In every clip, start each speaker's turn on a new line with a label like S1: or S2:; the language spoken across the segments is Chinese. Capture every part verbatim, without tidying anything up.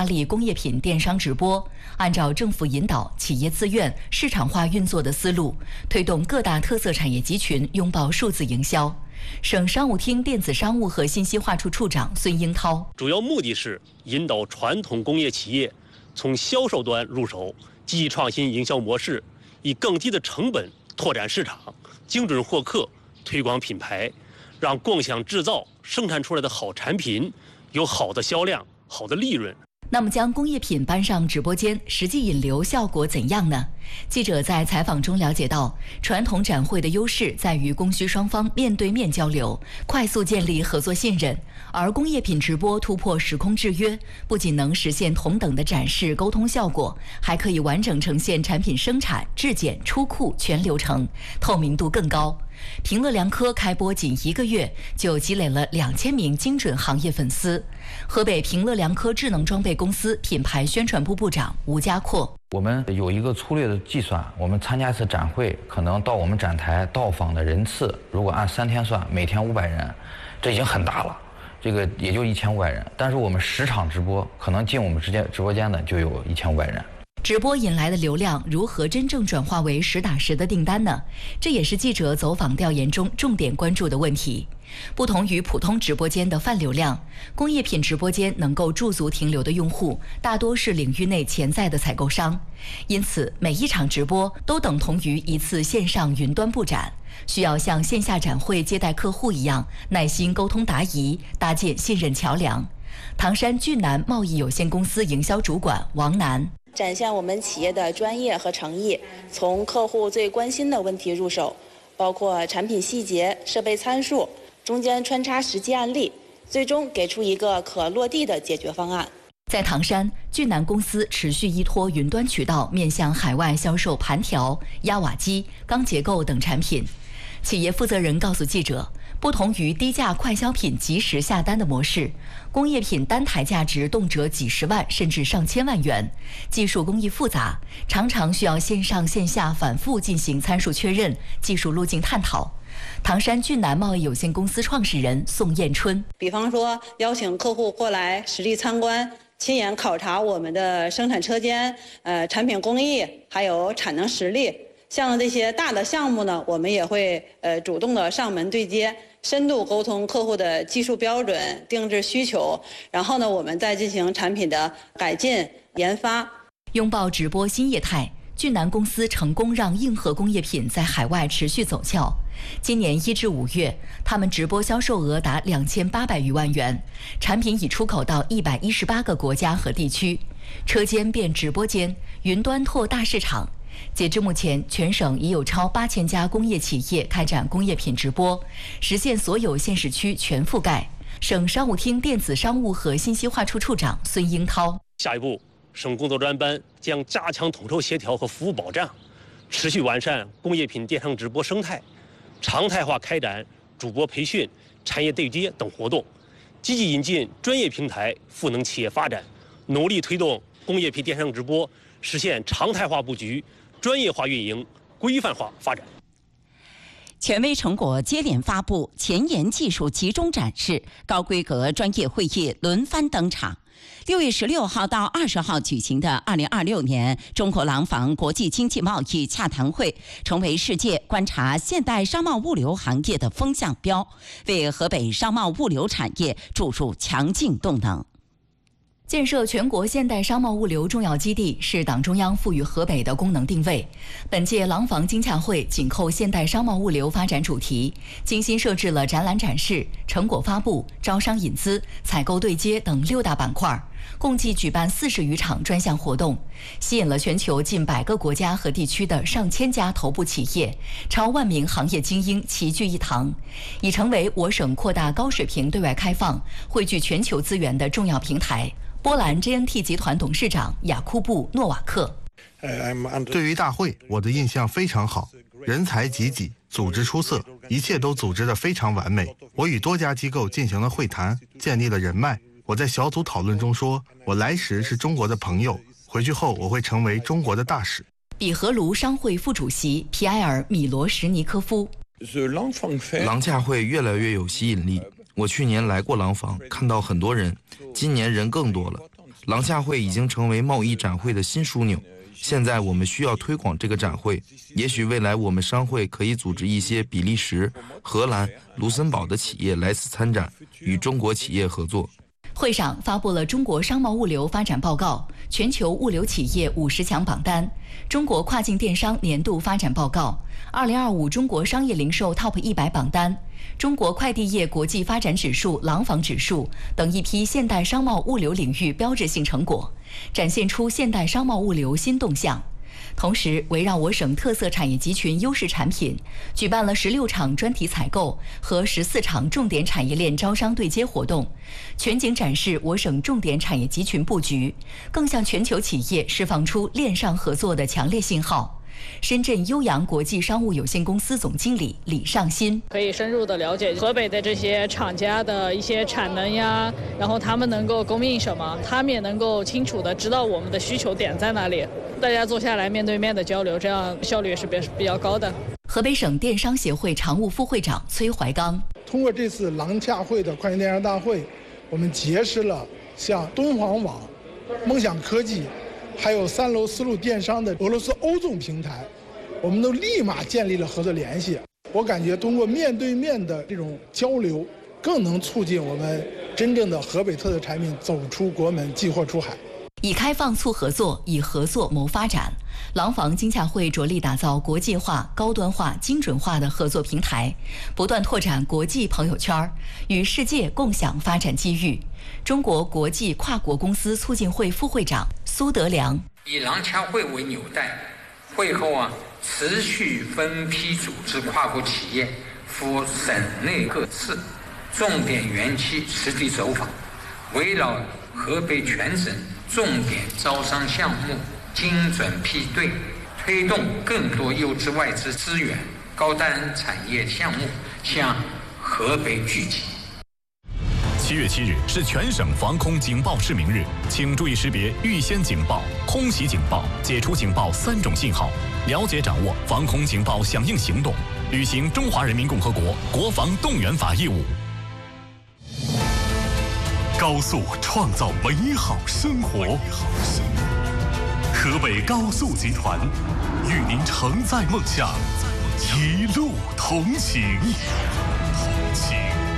S1: 发力工业品电商直播，按照政府引导、企业自愿、市场化运作的思路，推动各大特色产业集群拥抱数字营销。省商务厅电子商务和信息化处处长孙英涛，
S2: 主要目的是引导传统工业企业从销售端入手，积极创新营销模式，以更低的成本拓展市场，精准获客，推广品牌，让共享制造生产出来的好产品有好的销量、好的利润。
S1: 那么将工业品搬上直播间，实际引流效果怎样呢？记者在采访中了解到，传统展会的优势在于供需双方面对面交流，快速建立合作信任，而工业品直播突破时空制约，不仅能实现同等的展示沟通效果，还可以完整呈现产品生产、质检、出库全流程，透明度更高。平乐良科开播仅一个月，就积累了两千名精准行业粉丝。河北平乐良科智能装备公司品牌宣传部部长吴家阔，
S3: 我们有一个粗略的计算，我们参加一次展会，可能到我们展台到访的人次，如果按三天算，每天五百人，这已经很大了，这个也就一千五百人。但是我们十场直播，可能进我们直接直播间的就有一千五百人。
S1: 直播引来的流量如何真正转化为实打实的订单呢？这也是记者走访调研中重点关注的问题。不同于普通直播间的泛流量，工业品直播间能够驻足停留的用户大多是领域内潜在的采购商，因此每一场直播都等同于一次线上云端布展，需要像线下展会接待客户一样耐心沟通答疑，搭建信任桥梁。唐山俊南贸易有限公司营销主管王楠，
S4: 展现我们企业的专业和诚意，从客户最关心的问题入手，包括产品细节、设备参数，中间穿插实际案例，最终给出一个可落地的解决方案。
S1: 在唐山，俊南公司持续依托云端渠道面向海外销售盘条、压瓦机、钢结构等产品。企业负责人告诉记者，不同于低价快消品及时下单的模式，工业品单台价值动辄几十万甚至上千万元，技术工艺复杂，常常需要线上线下反复进行参数确认、技术路径探讨。唐山俊南贸易有限公司创始人宋艳春，
S5: 比方说邀请客户过来实地参观，亲眼考察我们的生产车间、呃产品工艺，还有产能实力。像这些大的项目呢，我们也会呃主动的上门对接，深度沟通客户的技术标准、定制需求，然后呢，我们再进行产品的改进研发。
S1: 拥抱直播新业态，俊南公司成功让硬核工业品在海外持续走俏。今年一至五月，他们直播销售额达两千八百余万元，产品已出口到一百一十八个国家和地区，车间变直播间，云端拓大市场。截至目前，全省已有超八千家工业企业开展工业品直播，实现所有县市区全覆盖。省商务厅电子商务和信息化处处长孙英涛，
S2: 下一步，省工作专班将加强统筹协调和服务保障，持续完善工业品电商直播生态，常态化开展主播培训、产业对接等活动，积极引进专业平台赋能企业发展，努力推动工业品电商直播实现常态化布局、专业化运营、规范化发展。
S6: 权威成果接连发布，前沿技术集中展示，高规格专业会议轮番登场。六月十六号到二十号举行的二零二六年中国廊坊国际经济贸易洽谈会，成为世界观察现代商贸物流行业的风向标，为河北商贸物流产业注入强劲动能。
S1: 建设全国现代商贸物流重要基地是党中央赋予河北的功能定位。本届廊坊经洽会紧扣现代商贸物流发展主题，精心设置了展览展示、成果发布、招商引资、采购对接等六大板块，共计举办四十余场专项活动，吸引了全球近百个国家和地区的上千家头部企业，超万名行业精英齐聚一堂，已成为我省扩大高水平对外开放、汇聚全球资源的重要平台。波兰 J N T 集团董事长雅库布·诺瓦克，
S7: 对于大会，我的印象非常好，人才济济，组织出色，一切都组织得非常完美。我与多家机构进行了会谈，建立了人脉。我在小组讨论中说，我来时是中国的朋友，回去后我会成为中国的大使。
S1: 比荷卢商会副主席皮埃尔·米罗什尼科夫，
S8: 廊洽会越来越有吸引力。我去年来过廊坊，看到很多人，今年人更多了。 廊下会已经成为贸易展会的新枢纽，现在我们需要推广这个展会。也许未来我们商会可以组织一些比利时、荷兰、卢森堡的企业来此参展，与中国企业合作。
S1: 会上发布了中国商贸物流发展报告、全球物流企业五十强榜单、中国跨境电商年度发展报告、二零二五中国商业零售 Top 一百榜单、中国快递业国际发展指数、廊坊指数等一批现代商贸物流领域标志性成果，展现出现代商贸物流新动向。同时，围绕我省特色产业集群优势产品，举办了十六场专题采购和十四场重点产业链招商对接活动，全景展示我省重点产业集群布局，更向全球企业释放出链上合作的强烈信号。深圳悠扬国际商务有限公司总经理李尚新
S9: 可以深入的了解河北的这些厂家的一些产能呀，然后他们能够供应什么，他们也能够清楚的知道我们的需求点在哪里，大家坐下来面对面的交流，这样效率是比比较高的。
S1: 河北省电商协会常务副会长崔怀刚
S10: 通过这次廊下会的跨境电商大会，我们结识了像敦煌网、梦想科技还有三楼丝路电商的俄罗斯欧纵平台，我们都立马建立了合作联系。我感觉通过面对面的这种交流，更能促进我们真正的河北特色产品走出国门，寄货出海。
S1: 以开放促合作，以合作谋发展。廊坊经洽会着力打造国际化、高端化、精准化的合作平台，不断拓展国际朋友圈，与世界共享发展机遇。中国国际跨国公司促进会副会长苏德良
S11: 以廊下会为纽带，会后啊持续分批组织跨国企业赴省内各市重点园区实地走访，围绕河北全省重点招商项目精准批对，推动更多优质外资资源、高端产业项目向河北聚集。
S12: 七月七日是全省防空警报示明日，请注意识别预先警报、空袭警报、解除警报三种信号，了解掌握防空警报响应行动，履行中华人民共和国国防动员法义务。
S13: 高速创造美好生活，河北高速集团与您承载梦想，一路同行。同行。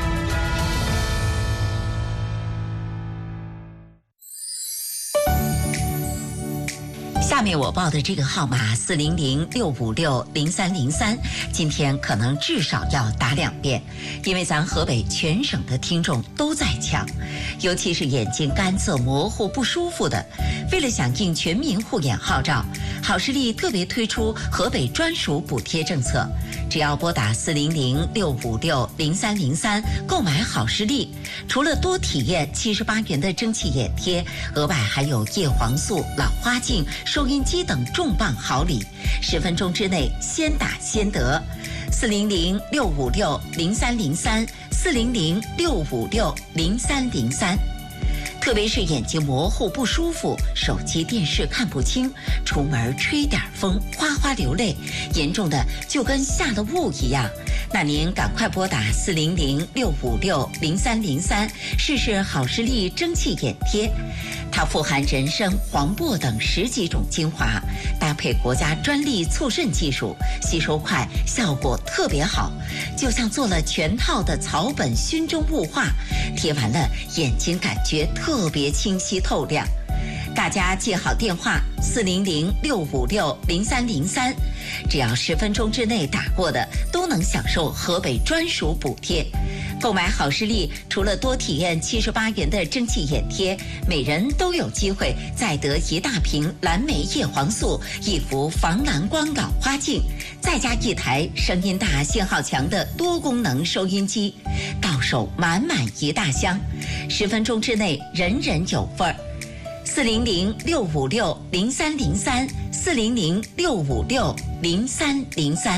S6: 下面我报的这个号码四零零六五六零三零三，今天可能至少要打两遍，因为咱河北全省的听众都在抢，尤其是眼睛干涩模糊不舒服的。为了响应全民护眼号召，好视力特别推出河北专属补贴政策，只要拨打四零零六五六零三零三购买好视力，除了多体验七十八元的蒸汽眼贴，额外还有叶黄素、老花镜、收音机等重磅好礼，十分钟之内先打先得。四零零六五六零三零三，四零零六五六零三零三。特别是眼睛模糊不舒服，手机电视看不清，出门吹点风哗哗流泪，严重的就跟下了雾一样，那您赶快拨打四零零六五六零三零三试试好视力蒸汽眼贴。它富含人参、黄柏等十几种精华，搭配国家专利促渗技术，吸收快，效果特别好，就像做了全套的草本熏蒸雾化，贴完了眼睛感觉特别清晰透亮。大家记好电话四零零六五六零三零三，只要十分钟之内打过的都能享受河北专属补贴。购买好视力，除了多体验七十八元的蒸汽眼贴，每人都有机会再得一大瓶蓝莓叶黄素、一幅防蓝光老花镜，再加一台声音大、信号强的多功能收音机，到手满满一大箱，十分钟之内人人有份儿。四零零六五六零三零三，四零零六五六零三零三。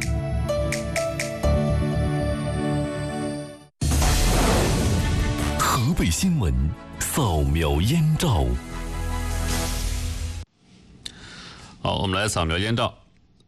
S13: 河北新闻扫描燕赵。
S14: 好，我们来扫描燕赵。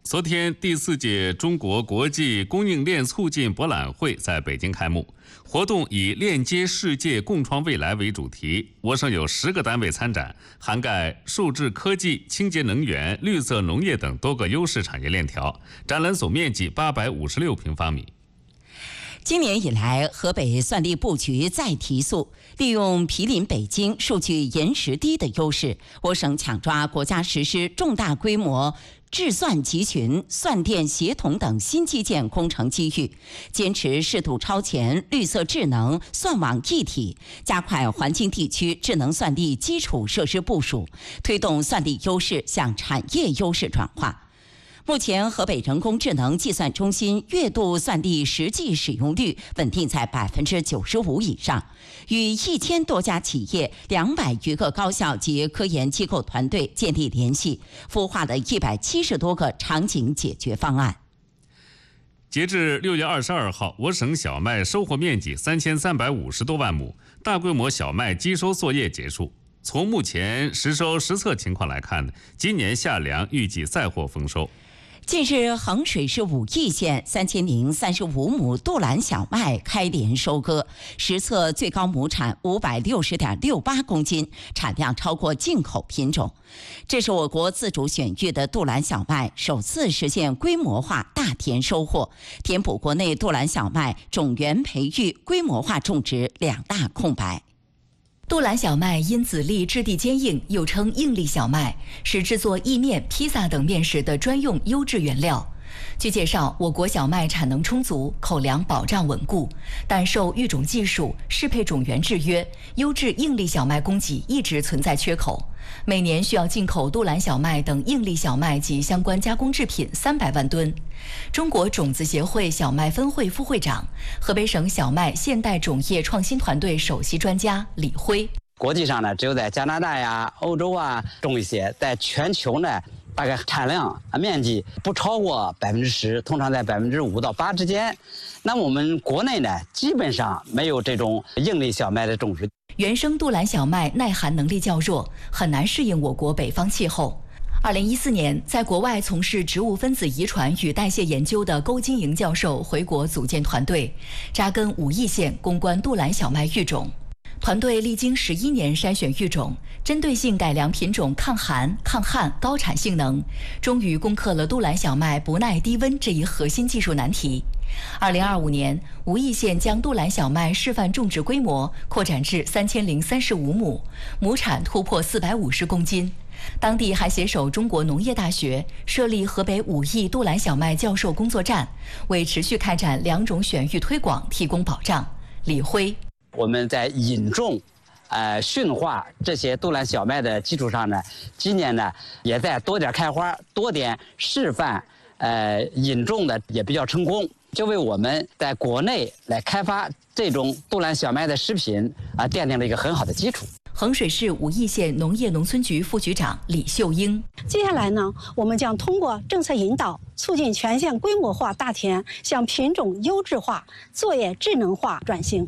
S14: 昨天，第四届中国国际供应链促进博览会在北京开幕。活动以链接世界、共创未来为主题，我省有十个单位参展，涵盖数字科技、清洁能源、绿色农业等多个优势产业链条。展览总面积八百五十六平方米。
S6: 今年以来，河北算力布局再提速，利用毗邻北京、数据延时低的优势，我省抢抓国家实施重大规模智算集群、算电协同等新基建工程机遇，坚持适度超前、绿色智能、算网一体，加快环境地区智能算力基础设施部署，推动算力优势向产业优势转化。目前，河北人工智能计算中心月度算力实际使用率稳定在百分之九十五以上，与一千多家企业、两百余个高校及科研机构团队建立联系，孵化了一百七十多个场景解决方案。
S14: 截至六月二十二号，我省小麦收获面积三千三百五十多万亩，大规模小麦机收作业结束。从目前实收实测情况来看，今年夏粮预计再获丰收。
S6: 近日，衡水市武义县三千零三十五亩杜兰小麦开镰收割，实测最高亩产五百六十点六八公斤，产量超过进口品种。这是我国自主选育的杜兰小麦首次实现规模化大田收获，填补国内杜兰小麦种源培育规模化种植两大空白。
S1: 杜兰小麦因籽粒质地坚硬，又称硬粒小麦，是制作意面、披萨等面食的专用优质原料。据介绍，我国小麦产能充足，口粮保障稳固，但受育种技术、适配种源制约，优质硬粒小麦供给一直存在缺口。每年需要进口杜兰小麦等硬粒小麦及相关加工制品三百万吨。中国种子协会小麦分会副会长、河北省小麦现代种业创新团队首席专家李辉：
S15: 国际上呢，只有在加拿大呀、欧洲啊种一些，在全球呢，大概产量面积不超过百分之十，通常在百分之五到八之间。那我们国内呢，基本上没有这种硬粒小麦的种植。
S1: 原生杜兰小麦耐寒能力较弱，很难适应我国北方气候。二零一四年，在国外从事植物分子遗传与代谢研究的勾金营教授回国组建团队，扎根武义县攻关杜兰小麦育种。团队历经十一年筛选育种，针对性改良品种抗寒、抗旱、高产性能，终于攻克了杜兰小麦不耐低温这一核心技术难题。二零二五年，武义县将杜兰小麦示范种植规模扩展至三千零三十五亩，亩产突破四百五十公斤。当地还携手中国农业大学设立河北武义杜兰小麦教授工作站，为持续开展两种选育推广提供保障。李辉：
S15: 我们在引种、呃驯化这些杜兰小麦的基础上呢，今年呢也在多点开花、多点示范，呃引种的也比较成功，就为我们在国内来开发这种杜兰小麦的食品啊奠定了一个很好的基础。
S1: 衡水市武义县农业农村局副局长李秀英：
S16: 接下来呢，我们将通过政策引导，促进全县规模化大田向品种优质化、作业智能化转型。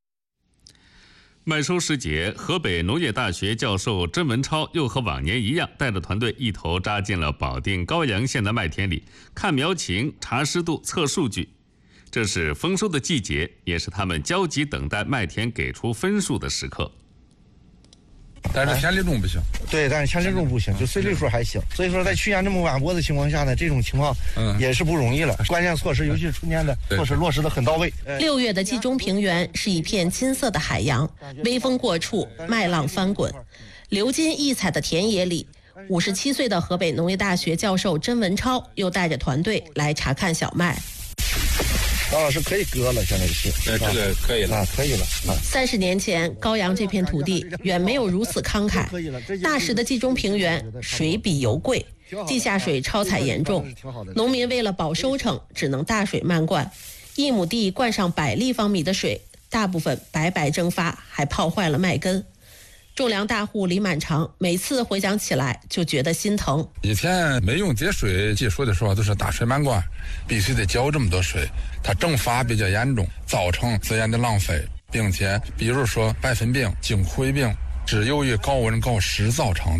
S14: 麦收时节，河北农业大学教授甄文超又和往年一样，带着团队一头扎进了保定高阳县的麦田里，看苗情、查湿度、测数据。这是丰收的季节，也是他们焦急等待麦田给出分数的时刻。
S17: 但是田里种不行，
S18: 对，但是田里种不行，就随粒数还行。所以说，在去年这么晚播的情况下呢，这种情况也是不容易了。嗯、关键措施，尤其是春天的措施落实的很到位。
S19: 六月的冀中平原是一片金色的海洋，微风过处，麦浪翻滚。流金溢彩的田野里，五十七岁的河北农业大学教授甄文超又带着团队来查看小麦。
S18: 张老师可以割了，现在是，
S17: 呃，这个可以了，
S18: 啊，可以了。啊，
S19: 三十年前，高阳这片土地远没有如此慷慨。那时的冀中平原，水比油贵，地下水超采严重，农民为了保收成，只能大水漫灌，一亩地灌上百立方米的水，大部分白白蒸发，还泡坏了麦根。种粮大户李满长每次回想起来就觉得心疼。
S17: 以前没用节水技术的时候，都是大水漫灌，必须得浇这么多水，它蒸发比较严重，造成资源的浪费，并且比如说白粉病、茎灰病，是由于高温高湿造成的。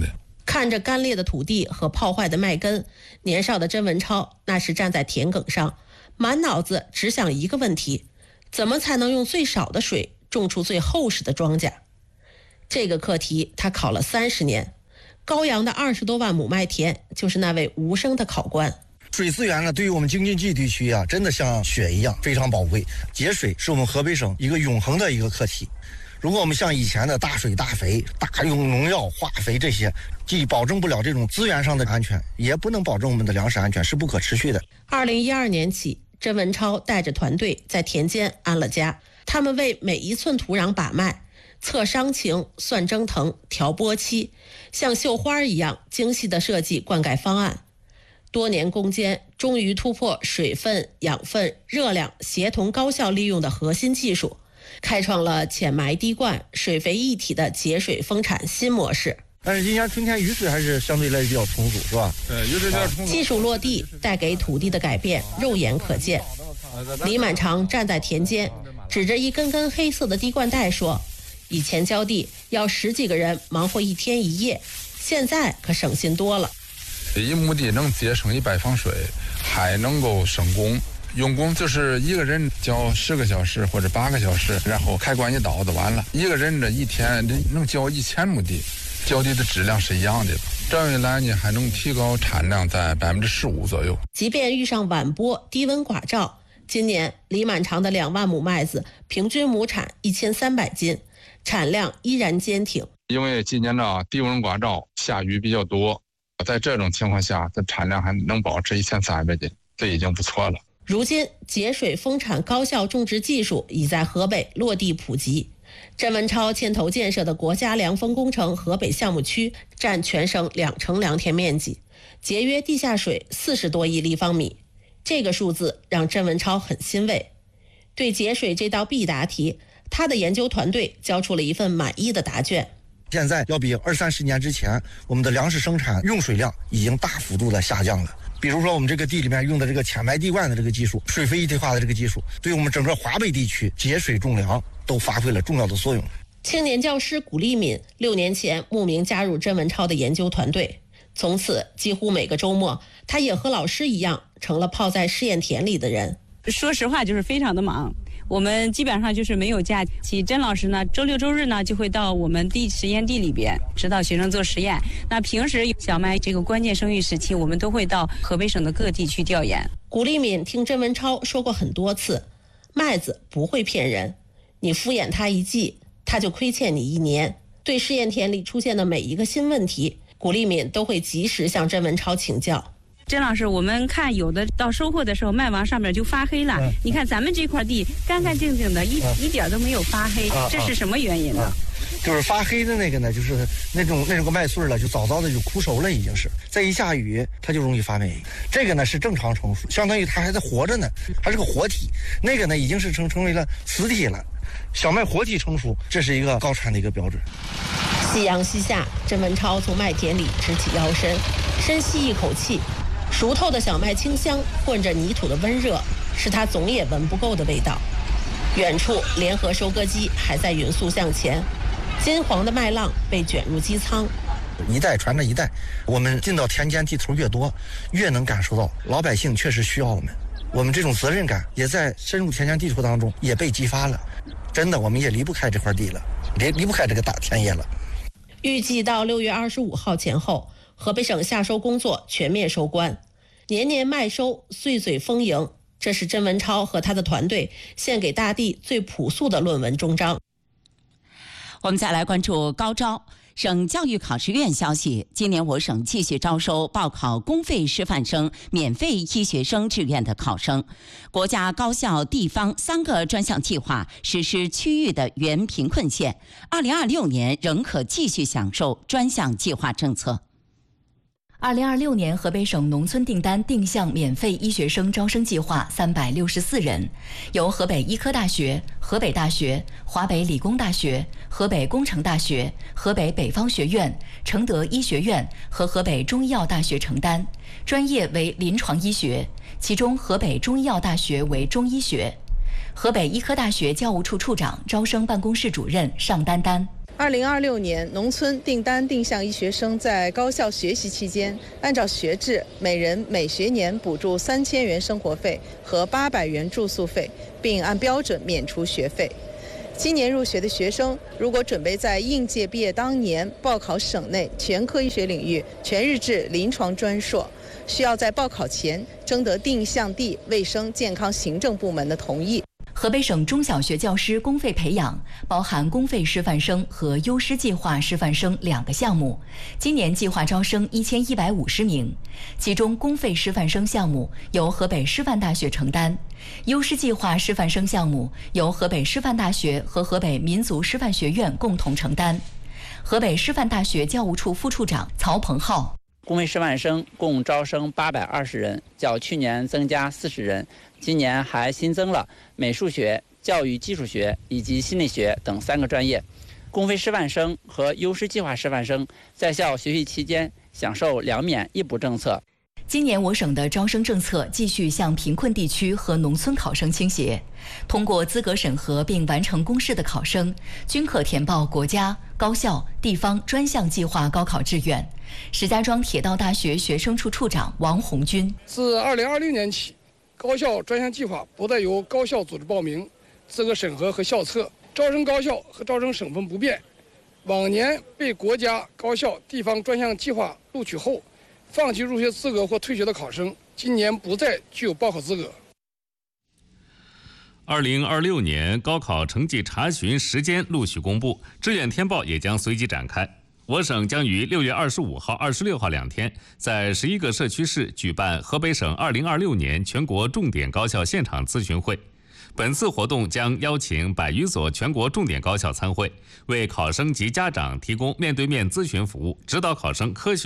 S19: 看着干裂的土地和泡坏的麦根，年少的甄文超那时站在田埂上，满脑子只想一个问题：怎么才能用最少的水种出最厚实的庄稼？这个课题他考了三十年。高阳的二十多万亩麦田就是那位无声的考官。
S18: 水资源呢，对于我们京津冀地区啊，真的像血一样非常宝贵。节水是我们河北省一个永恒的一个课题。如果我们像以前的大水大肥、大用农药化肥这些，既保证不了这种资源上的安全，也不能保证我们的粮食安全，是不可持续的。
S19: 二零一二年起，甄文超带着团队在田间安了家，他们为每一寸土壤把脉，测伤情、算蒸腾、调播期，像绣花一样精细地设计灌溉方案。多年攻坚，终于突破水分、养分、热量协同高效利用的核心技术，开创了浅埋滴灌、水肥一体的节水丰产新模式。
S18: 但是今年春天雨水还是相对来比较充足，是吧？
S17: 对，雨水比较充足。
S19: 技术落地带给土地的改变肉眼可见。李满长站在田间，指着一根根黑色的滴灌带说：“以前浇地要十几个人忙活一天一夜，现在可省心多了。
S17: 一亩地能节省一百方水，还能够省工。用工就是一个人浇十个小时或者八个小时，然后开关一倒就完了。一个人这一天能浇一千亩地，浇地的质量是一样的。这样一来呢，还能提高产量在百分之十五左右。
S19: 即便遇上晚播、低温寡照，今年李满长的两万亩麦子平均亩产一千三百斤，产量依然坚挺。
S17: 因为今年的低温寡照，下雨比较多，在这种情况下，这产量还能保持一千三百斤，这已经不错了。
S19: 如今，节水丰产高效种植技术已在河北落地普及。甄文超牵头建设的国家凉风工程河北项目区占全省两成良田面积，节约地下水四十多亿立方米。这个数字让甄文超很欣慰。对节水这道必答题，他的研究团队交出了一份满意的答卷。
S18: 现在要比二三十年之前，我们的粮食生产用水量已经大幅度的下降了。比如说我们这个地里面用的这个浅埋滴灌的这个技术，水肥一体化的这个技术，对我们整个华北地区节水种粮都发挥了重要的作用。
S19: 青年教师古立敏六年前慕名加入甄文超的研究团队，从此几乎每个周末，他也和老师一样成了泡在试验田里的人。
S20: 说实话，就是非常的忙。我们基本上就是没有假期，甄老师呢，周六周日呢就会到我们地实验地里边指导学生做实验。那平时小麦这个关键生育时期，我们都会到河北省的各地去调研。
S19: 古立敏听甄文超说过很多次，麦子不会骗人，你敷衍它一季，它就亏欠你一年。对试验田里出现的每一个新问题，古立敏都会及时向甄文超请教。
S20: 甄老师，我们看有的到收获的时候，麦秆上面就发黑了。嗯、你看咱们这块地干干净净的，一、嗯、一点都没有发黑，啊、这是什么原因呢？啊、
S18: 就是发黑的那个呢，就是那种那种个麦穗了，就早早的就枯熟了，已经是。再一下雨，它就容易发霉。这个呢是正常成熟，相当于它还在活着呢，还是个活体。那个呢已经是成成为了死体了。小麦活体成熟，这是一个高产的一个标准。
S19: 夕阳西下，甄文超从麦田里直起腰身，深吸一口气。熟透的小麦清香混着泥土的温热，是他总也闻不够的味道。远处联合收割机还在匀速向前，金黄的麦浪被卷入机舱，
S18: 一代传着一代。我们进到田间地头越多，越能感受到老百姓确实需要我们，我们这种责任感也在深入田间地头当中也被激发了。真的，我们也离不开这块地了，离离不开这个大田野了。
S19: 预计到六月二十五号前后，河北省夏收工作全面收官，年年麦收，岁岁丰盈。这是甄文超和他的团队献给大地最朴素的论文终章。
S6: 我们再来关注高招。省教育考试院消息，今年我省继续招收报考公费师范生、免费医学生志愿的考生。国家高校地方三个专项计划实施区域的原贫困县，二零二六年仍可继续享受专项计划政策。
S1: 二零二六年河北省农村订单定向免费医学生招生计划三百六十四人，由河北医科大学、河北大学、华北理工大学、河北工程大学、河北北方学院、承德医学院和河北中医药大学承担，专业为临床医学，其中河北中医药大学为中医学。河北医科大学教务处处长、招生办公室主任尚丹丹。
S21: 二零二六年农村订单定向医学生在高校学习期间，按照学制，每人每学年补助三千元生活费和八百元住宿费，并按标准免除学费。今年入学的学生，如果准备在应届毕业当年报考省内全科医学领域全日制临床专硕，需要在报考前征得定向地卫生健康行政部门的同意。
S1: 河北省中小学教师公费培养包含公费师范生和优师计划师范生两个项目，今年计划招生一千一百五十名，其中公费师范生项目由河北师范大学承担，优师计划师范生项目由河北师范大学和河北民族师范学院共同承担。河北师范大学教务处副处长曹鹏浩。
S22: 公费师范生共招生八百二十人，较去年增加四十人。今年还新增了美术学、教育技术学以及心理学等三个专业。公费师范生和优师计划师范生在校学习期间享受两免一补政策。
S1: 今年我省的招生政策继续向贫困地区和农村考生倾斜，通过资格审核并完成公示的考生均可填报国家、高校、地方专项计划高考志愿。石家庄铁道大学学生处处长王红军：
S23: 自二零二零年起，高校专项计划不再由高校组织报名、资格审核和校测，招生高校和招生省份不变。往年被国家、高校、地方专项计划录取后放弃入学资格或退学的考生，今年不再具有报考资格。
S14: 二零二六年高考成绩查询时间陆续公布，志愿填报也将随即展开。我省将于六月二十五号、二十六号两天，在十一个社区市举办河北省二零二六年全国重点高校现场咨询会。本次活动将邀请百余所全国重点高校参会，为考生及家长提供面对面咨询服务，指导考生科学